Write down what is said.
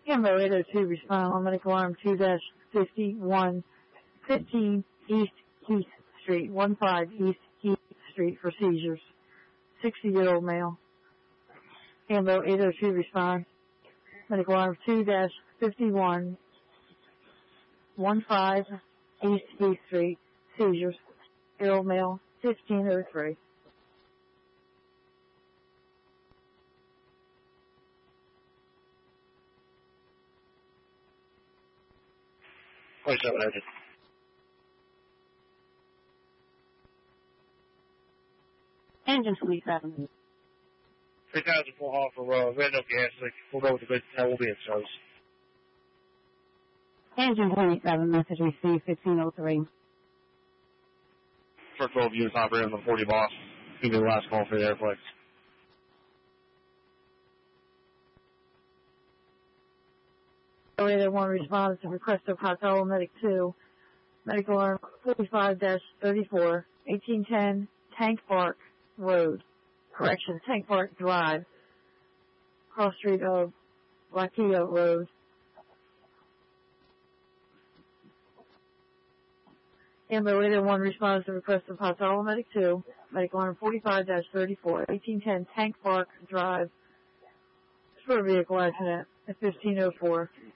Ambo 802 respond on medical alarm 2-5115 East Heath Street, 15 East Heath Street for seizures. 60-year-old male. Ambo 802 respond. Medical alarm 2-5115 East Heath Street, seizures. 60-year-old male, 1503. Wait, so urgent. Engine 27. 3000 full haul for random gas. We'll go with the good hotel. We'll be in service. Engine 27, message received 1503. For 12 units operating on the 40 boss. Give me the last call for the airplex. Operator 1 responds to request of Hotel Medic 2. Medical alarm 45-34, 1810 Tank Park Road. Correction, Tank Park Drive. Cross street of Lakia Road. Ambo 801 responds to request of Hotel Medic 2. Medical alarm 45-34, 1810 Tank Park Drive. Sport vehicle accident at 1504.